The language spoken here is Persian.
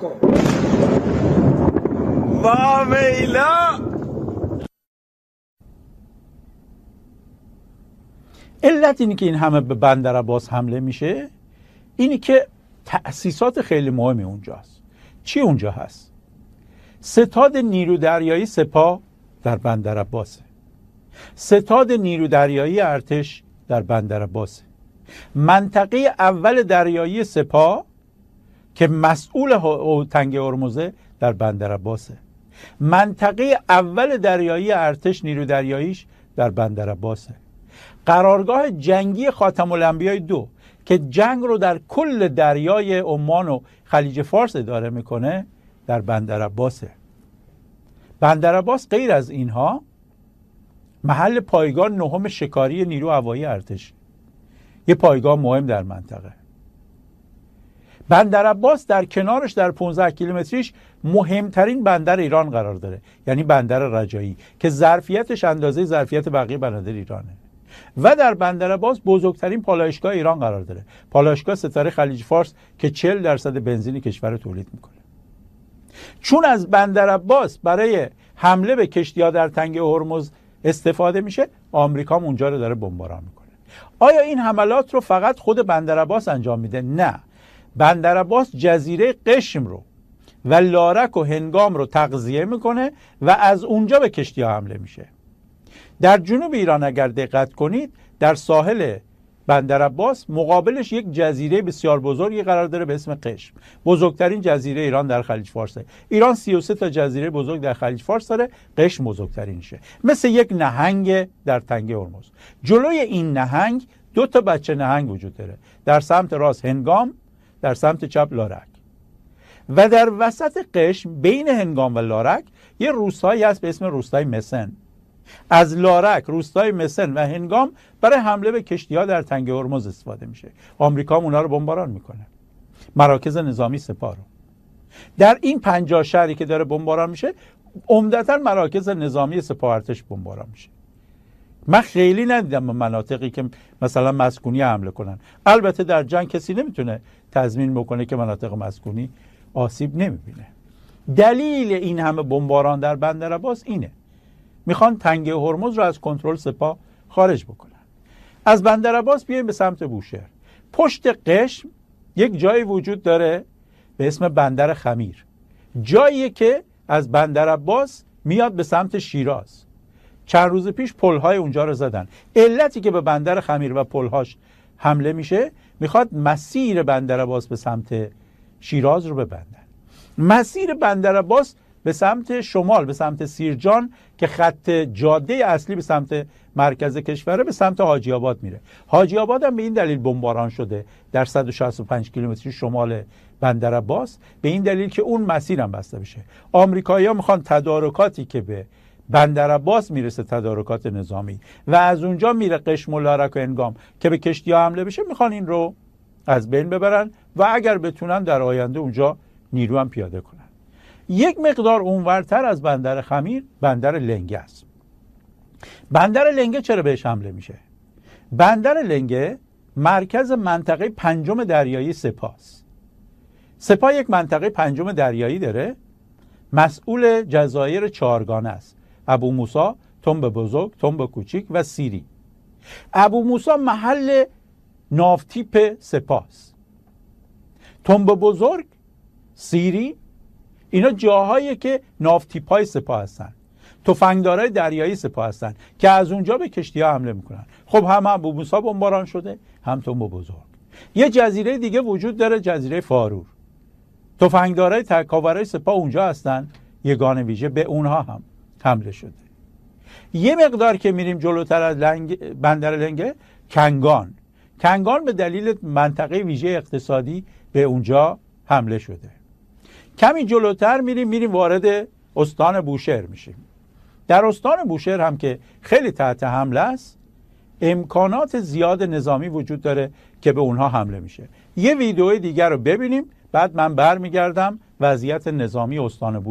کن. وامیلا. علت اینی که این همه به بندر عباس حمله میشه اینی که تأسیسات خیلی مهمی اونجاست. چی اونجا هست؟ ستاد نیرو دریایی سپاه در بندر عباسه. ستاد نیرو دریایی ارتش در بندر عباسه. منطقه اول دریایی سپاه که مسئول تنگه هرمزه در بندر عباسه. منطقه اول دریایی ارتش نیرو دریاییش در بندر عباسه. قرارگاه جنگی خاتم الانبیاء 2 که جنگ رو در کل دریای عمان و خلیج فارس اداره میکنه در بندر عباسه. بندر عباس غیر از اینها محل پایگاه نهم شکاری نیرو هوایی ارتش، یه پایگاه مهم در منطقه. بندر عباس در کنارش در 15 کیلومتریش مهمترین بندر ایران قرار داره، یعنی بندر رجایی که ظرفیتش اندازه ظرفیت بقیه بندر ایرانه. و در بندر عباس بزرگترین پالایشگاه ایران قرار داره، پالایشگاه ستاره خلیج فارس که 40% بنزین کشور تولید میکنه. چون از بندر عباس برای حمله به کشتی‌ها در تنگه هرمز استفاده میشه، آمریکا اونجا رو داره بمباران میکنه. آیا این حملات رو فقط خود بندر عباس انجام میده؟ نه. بندر عباس جزیره قشم رو و لارک و هنگام رو تغذیه میکنه و از اونجا به کشتی‌ها حمله میشه. در جنوب ایران اگر دقت کنید، در ساحل بندر عباس مقابلش یک جزیره بسیار بزرگی قرار داره به اسم قشم. بزرگترین جزیره ایران در خلیج فارسه. ایران 33 تا جزیره بزرگ در خلیج فارس داره، قشم بزرگترینشه. مثل یک نهنگ در تنگه هرمز. جلوی این نهنگ 2 تا بچه نهنگ وجود داره. در سمت راست هنگام، در سمت چپ لارک. و در وسط قشم بین هنگام و لارک یه روستایی هست به اسم روستای مسن. از لارک، روستای مسن و هنگام برای حمله به کشتی‌ها در تنگه هرمز استفاده میشه. آمریکا اونا رو بمباران میکنه، مراکز نظامی سپاه رو. در این 50 شهری که داره بمباران میشه، عمدتاً مراکز نظامی سپاه ارتش بمباران میشه. من خیلی ندیدم به مناطقی که مثلا مسکونی حمله کنن. البته در جنگ کسی نمیتونه تضمین بکنه که مناطق مسکونی آسیب نمیبینه. دلیل این همه بمباران در بندر عباس اینه، میخوان تنگه هرمز رو از کنترل سپاه خارج بکنن. از بندر عباس بیایم به سمت بوشهر. پشت قشم یک جایی وجود داره به اسم بندر خمیر، جایی که از بندر عباس میاد به سمت شیراز. چند روز پیش پل‌های اونجا رو زدن. علتی که به بندر خمیر و پل‌هاش حمله میشه، میخواد مسیر بندر عباس به سمت شیراز رو ببندن. مسیر بندر عباس به سمت شمال، به سمت سیرجان که خط جاده اصلی به سمت مرکز کشوره، به سمت حاجی آباد میره. حاجی آباد هم به این دلیل بمباران شده در 165 کیلومتری شمال بندر عباس، به این دلیل که اون مسیر هم بسته بشه. آمریکایی‌ها میخوان تدارکاتی که به بندر عباس میرسه، تدارکات نظامی، و از اونجا میره قشم و لارک و هنگام که به کشتی‌ها حمله بشه، میخوان این رو از بین ببرن و اگر بتونن در آینده اونجا نیرو هم پیاده کنن. یک مقدار اونورتر از بندر خمیر بندر لنگه است. بندر لنگه چرا بهش حمله میشه؟ بندر لنگه مرکز منطقه 5 دریایی سپاه است. سپاه یک منطقه 5 دریایی داره، مسئول جزایر 4گانه است: ابو موسی، تنب بزرگ، تنب کوچیک و سیری. ابو موسی محل نافتیپ سپاه است. تنب بزرگ، سیری، اینا جاهایی که نافتیپای سپاه هستن، تفنگدارای دریایی سپاه هستن که از اونجا به کشتی‌ها حمله میکنن. خب هم ابو موسی بمباران شده، هم تنب بزرگ. یه جزیره دیگه وجود داره، جزیره فارور. تفنگدارای تکاورای سپاه اونجا هستن، یگان ویژه، به اونها هم حمله شده. یه مقدار که میریم جلوتر از بندر لنگه، کنگان به دلیل منطقه ویژه اقتصادی به اونجا حمله شده. کمی جلوتر میریم وارد استان بوشهر میشیم. در استان بوشهر هم که خیلی تحت حمله است، امکانات زیاد نظامی وجود داره که به اونها حمله میشه. یه ویدیو دیگر رو ببینیم، بعد من برمیگردم وضعیت نظامی استان بوشهر